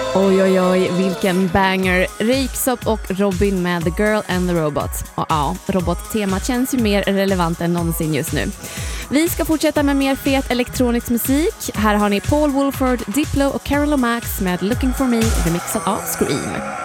Oj, oj, oj, vilken banger. Röyksopp och Robin med The Girl and the Robot. Och ja, robottemat känns ju mer relevant än någonsin just nu. Vi ska fortsätta med mer fet elektronisk musik. Här har ni Paul Woolford, Diplo och Carol Lomax med Looking for Me remixat av Scream.